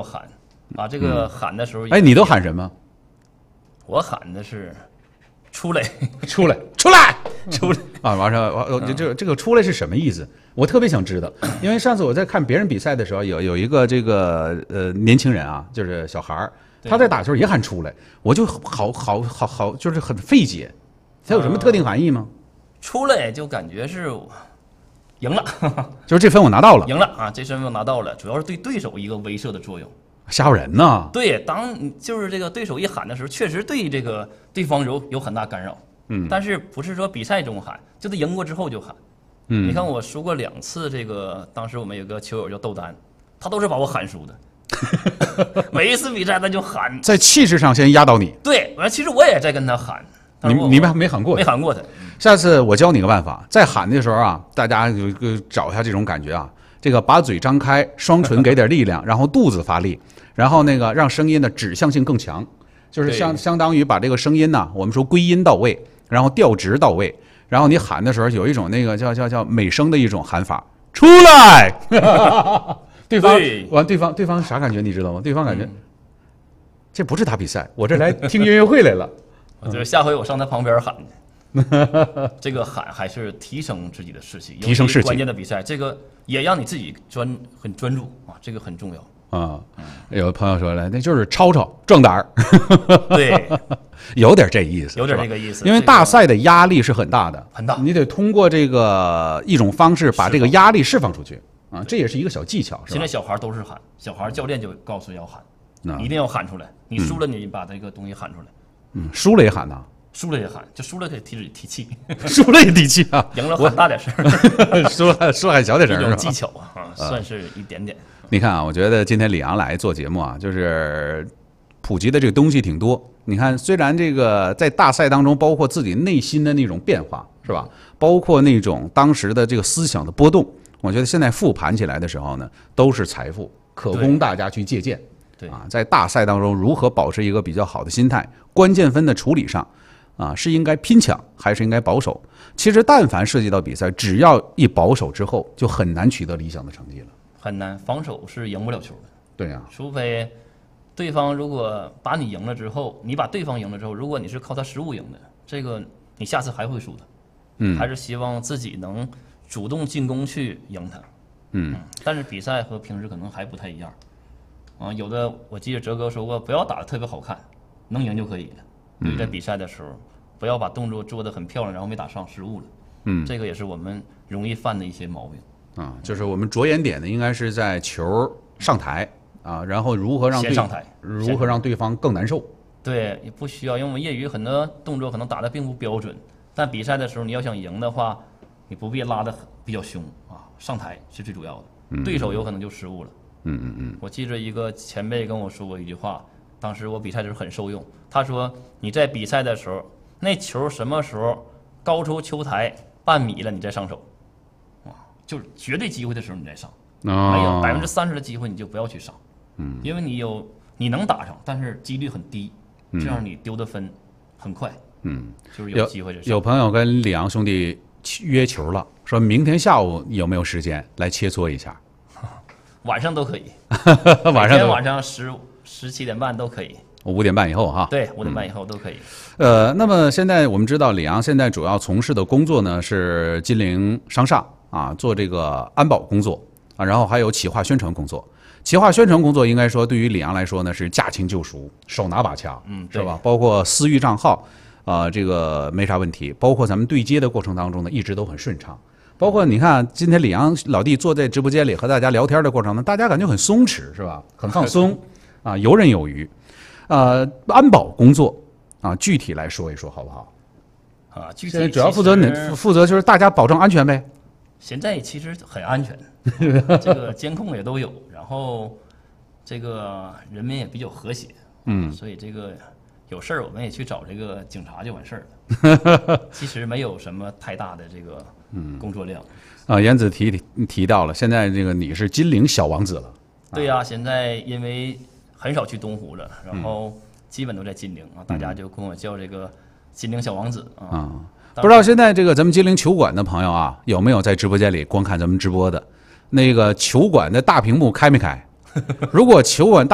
喊啊。这个喊的时候， 哎，你都喊什么？ 我喊的是出来， 出来，出来， 出来啊！完事儿，这个出来是什么意思？我特别想知道，因为上次我在看别人比赛的时候，有一个这个年轻人啊，就是小孩儿，他在打球也喊出来，我就好，就是很费解。它有什么特定含义吗？ 出来就感觉是赢了， 就是这分我拿到了， 赢了啊！这身份我拿到了，主要是对对手一个威慑的作用。 吓唬人呢。 对，就是这个对手一喊的时候，确实对这个对方有很大干扰。但是不是说比赛中喊，就得赢过之后就喊。你看我输过2次，这个当时我们有个球友叫窦丹，他都是把我喊输的。每一次比赛他就喊， 在气势上先压倒你。 对，完其实我也在跟他喊。 你没喊过？ 没喊过他。 下次我教你个办法，在喊的时候啊，大家就找一下这种感觉啊。这个把嘴张开，双唇给点力量，然后肚子发力，然后那个让声音的指向性更强，就是相当于把这个声音呢，我们说归音到位，然后调值到位，然后你喊的时候有一种那个叫美声的一种喊法，出来。对方啥感觉你知道吗？对方感觉这不是打比赛，我这来听音乐会来了。 就是下回我上他旁边喊去。这个喊还是提升自己的士气， 提升士气。 关键的比赛，这个也让你自己很专注啊，这个很重要啊。有朋友说了，那就是吵壮胆儿。 对， 有点这意思， 有点这个意思。 因为大赛的压力是很大的， 很大， 你得通过这个一种方式把这个压力释放出去啊，这也是一个小技巧。 现在小孩都是喊，小孩教练就告诉要喊，一定要喊出来。你输了，你把这个东西喊出来。 输了也喊呐。 输了也喊，就输了可以提气， 输了也提气啊！ 赢了喊大点声， 输了喊小点声， 一种技巧啊，算是一点点。 你看啊，我觉得今天李阳来做节目啊，就是普及的这个东西挺多。你看，虽然这个在大赛当中，包括自己内心的那种变化，是吧？包括那种当时的这个思想的波动，我觉得现在复盘起来的时候呢，都是财富，可供大家去借鉴。 对啊，在大赛当中如何保持一个比较好的心态，关键分的处理上。是应该拼抢还是应该保守？其实但凡涉及到比赛，只要一保守之后，就很难取得理想的成绩了。 很难，防守是赢不了球的。 对呀， 除非对方如果把你赢了之后，你把对方赢了之后，如果你是靠他失误赢的，这个你下次还会输的。还是希望自己能主动进攻去赢他。但是比赛和平时可能还不太一样。有的我记得哲哥说过，不要打得特别好看，能赢就可以了。在比赛的时候，不要把动作做得很漂亮，然后没打上失误了。这个也是我们容易犯的一些毛病啊。就是我们着眼点的应该是在球上台啊，然后如何让对方更难受。 对，也不需要，因为我们业余很多动作可能打得并不标准，但比赛的时候你要想赢的话，你不必拉得比较凶啊，上台是最主要的。对手有可能就失误了。我记着一个前辈跟我说过一句话。当时我比赛的时候很受用，他说你在比赛的时候，那球什么时候高出球台半米了，你再上手，就是绝对机会的时候你再上，没有30%的机会你就不要去上，因为你能打上，但是几率很低，这样你丢的分很快，就是有机会就上。 有朋友跟李阳兄弟约球了，说明天下午有没有时间来切磋一下？ 晚上都可以， 晚上17点半都可以 ，5点半以后哈。 对，5点半以后都可以。 那么现在我们知道李阳现在主要从事的工作呢是金陵商厦啊，做这个安保工作啊，然后还有企划宣传工作。企划宣传工作应该说对于李阳来说呢是驾轻就熟，手拿把掐，是吧？包括私域账号这个没啥问题，包括咱们对接的过程当中呢一直都很顺畅。包括你看，今天李阳老弟坐在直播间里和大家聊天的过程呢，大家感觉很松弛，是吧？很放松啊，游刃有余。安保工作啊，具体来说一说好不好？ 具体现在主要负责就是大家保证安全呗。 现在其实很安全，这个监控也都有，然后这个人民也比较和谐，所以这个有事儿我们也去找这个警察就完事儿了。其实没有什么太大的这个工作量。 颜子提到了，现在这个你是金陵小王子了。 对呀，现在因为很少去东湖了，然后基本都在金陵啊，大家就跟我叫这个金陵小王子啊。 不知道现在这个咱们金陵球馆的朋友啊，有没有在直播间里观看咱们直播的？那个球馆的大屏幕开没开？如果球馆大